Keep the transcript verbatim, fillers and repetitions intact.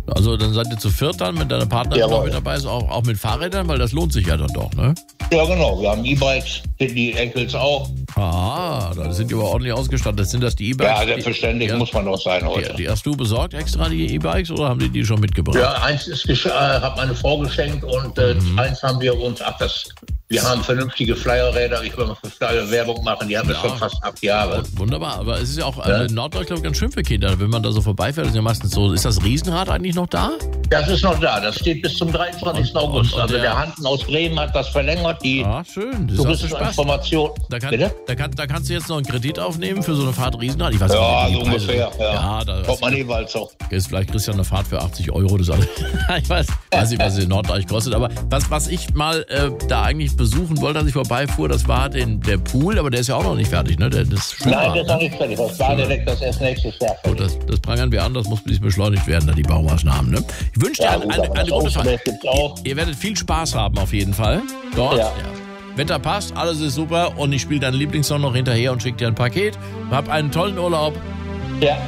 Also dann seid ihr zu viert dann mit deiner Partnerin Jawohl. noch mit dabei, ist auch, auch mit Fahrrädern, weil das lohnt sich ja dann doch, ne? Ja, genau. Wir haben E-Bikes, die Enkels auch. Ah, da sind die aber ordentlich ausgestattet. Sind das die E-Bikes? Ja, selbstverständlich die, muss man doch sein die, heute. die hast du besorgt extra, die E-Bikes, oder haben die die schon mitgebracht? Ja, eins ist gesch- äh, hat meine Frau geschenkt und äh, Mhm. eins haben wir uns, ach das, wir haben vernünftige Flyerräder, ich will mal für Flyer Werbung machen, die haben wir Ja. schon fast acht Jahre. Wunderbar, aber es ist ja auch Ja. äh, in Norddeutschland ganz schön für Kinder, wenn man da so vorbeifährt. Das ist ja meistens so. Ist das Riesenrad eigentlich noch da? Das ist noch da, das steht bis zum dreiundzwanzigsten Und- August. und- und also der- der Hansen aus Bremen hat das verlängert, die Ah, schön. Das ist auch so Spaß. Tourismusinformation. Da, kann, Bitte? da, kann, da kannst du jetzt noch einen Kredit aufnehmen für so eine Fahrt Riesenrad. Ich weiß Ja, nicht, wie so die Preise ungefähr. sind. Ja, Ja, da kommt man eh bald so. ist vielleicht kriegst du ja eine Fahrt für achtzig Euro. Das alles. Ich weiß, weiß nicht, was es in Norddeutsch kostet. Aber was, was ich mal äh, da eigentlich besuchen wollte, als ich vorbeifuhr, das war den, der Pool, aber der ist ja auch noch nicht fertig, ne? Der, das Schwimmbad, Nein, das ist noch ne? nicht fertig. Das Badedeck, das erst nächstes Jahr Gut, fertig. das, das prangern wir an, das muss bisschen beschleunigt werden, da die Baumaßnahmen. Ne? Ich wünsche dir Ja, eine, gut, eine, aber eine das gute Fahrt. Außenwelt gibt's auch. Ihr, ihr werdet viel Spaß haben auf jeden Fall. Dort. Ja. Wetter passt, alles ist super und ich spiele deinen Lieblingssong noch hinterher und schicke dir ein Paket. Hab einen tollen Urlaub. Ja.